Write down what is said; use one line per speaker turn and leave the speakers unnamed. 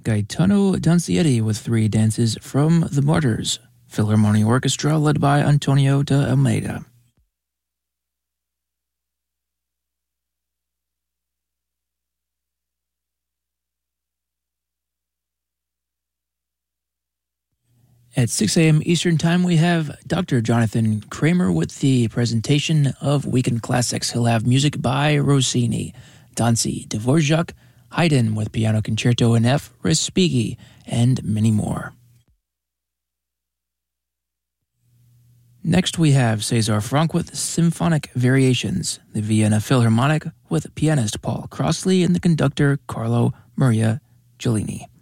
Gaetano Donizetti with three dances from The Martyrs, Philharmonic Orchestra led by Antonio de Almeida. At 6 a.m. Eastern Time, we have Dr. Jonathan Kramer with the presentation of Weekend Classics. He'll have music by Rossini, Dancy, Dvorak, Haydn with Piano Concerto in F, Respighi, and many more. Next, we have César Franck with Symphonic Variations, the Vienna Philharmonic with pianist Paul Crossley and the conductor Carlo Maria Giulini.